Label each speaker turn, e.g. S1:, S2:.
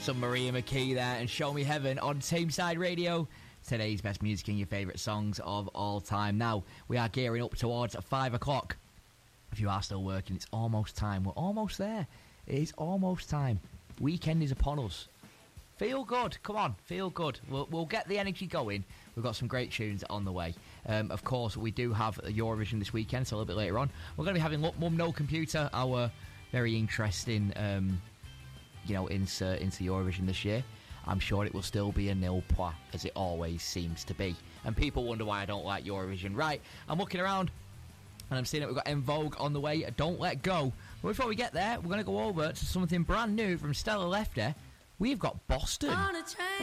S1: Some Maria McKee there and Show Me Heaven on Tameside Radio. Today's best music and your favourite songs of all time. Now, we are gearing up towards 5 o'clock. If you are still working, it's almost time. We're almost there. It is almost time. Weekend is upon us. Feel good. Come on, feel good. We'll get the energy going. We've got some great tunes on the way. Of course, we do have Eurovision this weekend, so a little bit later on. We're going to be having Look Mum No Computer, our very interesting insert into Eurovision this year. I'm sure it will still be a nil point, as it always seems to be. And people wonder why I don't like Eurovision. Right, I'm looking around and I'm seeing that we've got En Vogue on the way. Don't Let Go. But before we get there, we're going to go over to something brand new from Stella Lefty. We've got Boston.